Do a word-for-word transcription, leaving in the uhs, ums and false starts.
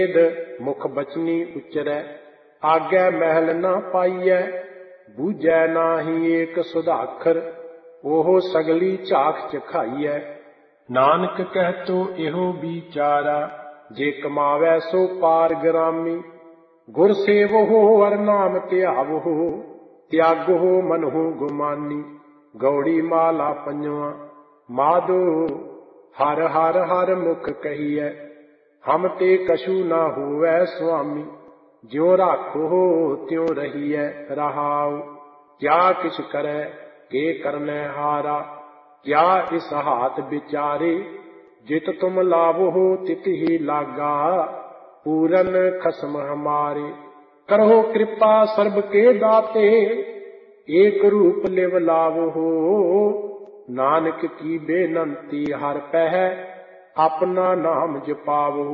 मुख बचनी उचरै, आगे महल ना पाइयै, बूझै नाही एक सुधाखर, ओहो सगली झाक चखाइयै। नानक कहतो एहो बिचारा, जे कमावै सो पार ग्रामी। गुर सेवहो अर नाम त्यावहो, त्यागो मनहु गुमानी। गौड़ी माला पंजवा माधो, हर हर हर मुख कहियै, हम ते कछु ना होवै स्वामी। ज्यों राखो त्यों रहियै रहाओ, क्या किछ करै के करनै हारा। क्या इस हाथ विचारे, जित तुम लावो तित ही लागा, पूरन खसम हमारे। करहो कृपा सर्ब के दाते, एक रूप लिव लावो। नानक की बेनंती हर पह, अपना नाम जपावो।